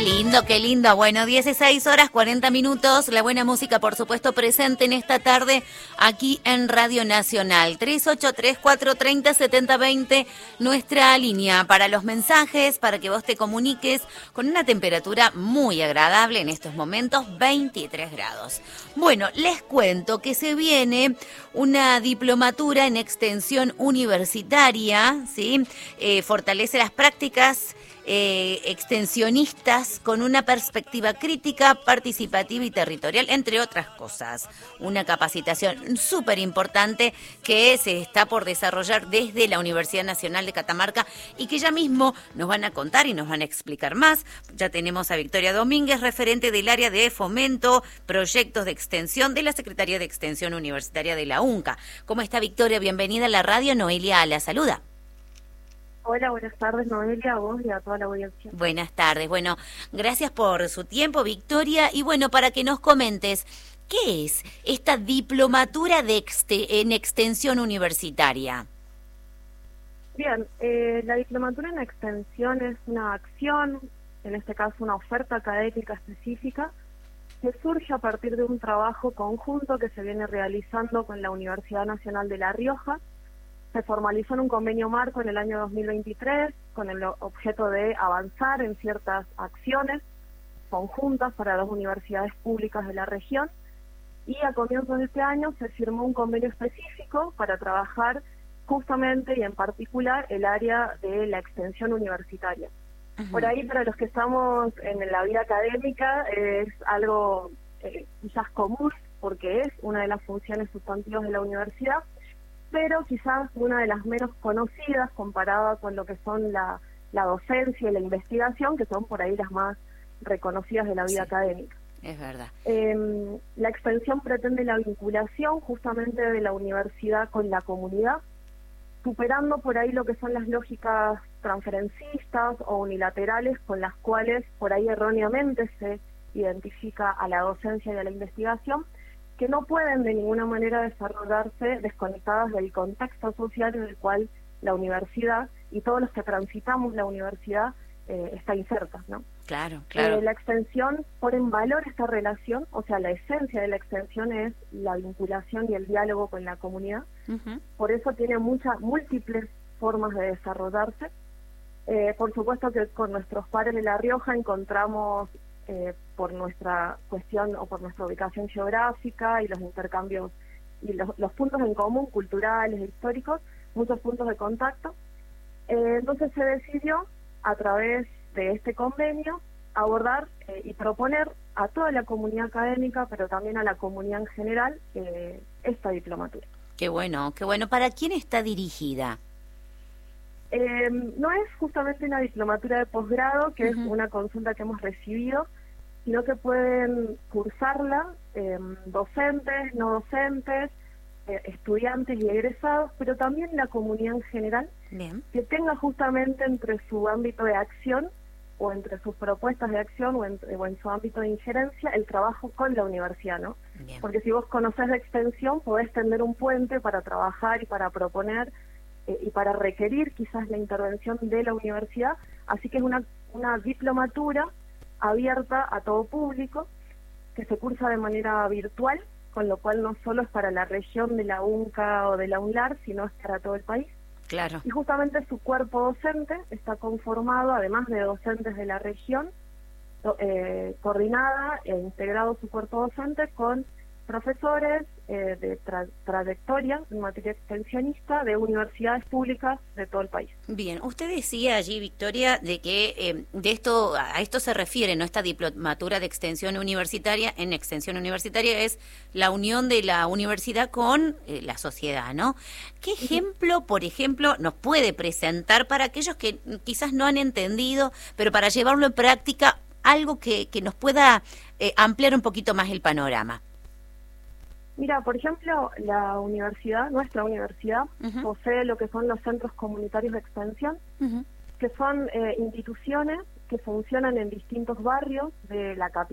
lindo, qué lindo. Bueno, 16 horas 40 minutos. La buena música, por supuesto, presente en esta tarde aquí en Radio Nacional. 3834307020, nuestra línea para los mensajes, para que vos te comuniques con una temperatura muy agradable en estos momentos, 23 grados. Bueno, les cuento que se viene una diplomatura en extensión universitaria, ¿sí? Fortalece las prácticas extensionistas con una perspectiva crítica, participativa y territorial, entre otras cosas. Una capacitación súper importante que se está por desarrollar desde la Universidad Nacional de Catamarca y que ya mismo nos van a contar y nos van a explicar más. Ya tenemos a Victoria Domínguez, referente del área de fomento, proyectos de extensión de la Secretaría de Extensión Universitaria de la UNCA. ¿Cómo está, Victoria? Bienvenida a la radio. Noelia la saluda. Hola, buenas tardes, Noelia, a vos y a toda la audiencia. Buenas tardes. Bueno, gracias por su tiempo, Victoria. Y bueno, para que nos comentes, ¿qué es esta diplomatura en extensión universitaria? Bien, la diplomatura en extensión es una acción, en este caso una oferta académica específica, que surge a partir de un trabajo conjunto que se viene realizando con la Universidad Nacional de La Rioja. Se formalizó en un convenio marco en el año 2023 con el objeto de avanzar en ciertas acciones conjuntas para las universidades públicas de la región, y a comienzos de este año se firmó un convenio específico para trabajar justamente y en particular el área de la extensión universitaria. Por ahí, para los que estamos en la vida académica, es algo quizás común, porque es una de las funciones sustantivas de la universidad, pero quizás una de las menos conocidas comparada con lo que son la docencia y la investigación, que son por ahí las más reconocidas de la vida académica. Es verdad. La extensión pretende la vinculación justamente de la universidad con la comunidad, superando por ahí lo que son las lógicas transferencistas o unilaterales con las cuales por ahí erróneamente se identifica a la docencia y a la investigación, que no pueden de ninguna manera desarrollarse desconectadas del contexto social en el cual la universidad y todos los que transitamos la universidad está inserta, ¿no? Claro, claro. La extensión pone en valor esta relación, o sea, la esencia de la extensión es la vinculación y el diálogo con la comunidad. Por eso tiene múltiples formas de desarrollarse. Por supuesto que con nuestros pares de La Rioja encontramos, por nuestra cuestión o por nuestra ubicación geográfica y los intercambios y los puntos en común culturales e históricos, muchos puntos de contacto. Entonces se decidió, a través de este convenio, abordar y proponer a toda la comunidad académica, pero también a la comunidad en general, esta diplomatura. Qué bueno, qué bueno. ¿Para quién está dirigida? No es justamente una diplomatura de posgrado, que es una consulta que hemos recibido, sino que pueden cursarla docentes, no docentes, estudiantes y egresados, pero también la comunidad en general. Bien. Que tenga justamente entre su ámbito de acción o entre sus propuestas de acción o en su ámbito de injerencia el trabajo con la universidad, ¿no? Bien. Porque si vos conocés de extensión, podés tender un puente para trabajar y para proponer y para requerir quizás la intervención de la universidad. Así que es una diplomatura abierta a todo público, que se cursa de manera virtual, con lo cual no solo es para la región de la UNCA o de la UNLAR, sino es para todo el país. Claro. Y justamente su cuerpo docente está conformado, además de docentes de la región, coordinada e integrado su cuerpo docente con profesores de trayectoria en materia extensionista de universidades públicas de todo el país. Bien, usted decía allí, Victoria, de que a esto se refiere, ¿no? Esta diplomatura de extensión universitaria, en extensión universitaria es la unión de la universidad con la sociedad, ¿no? ¿Qué ejemplo, por ejemplo, nos puede presentar para aquellos que quizás no han entendido, pero para llevarlo en práctica, algo que nos pueda ampliar un poquito más el panorama? Mira, por ejemplo, nuestra universidad, posee lo que son los centros comunitarios de extensión, que son instituciones que funcionan en distintos barrios de la capital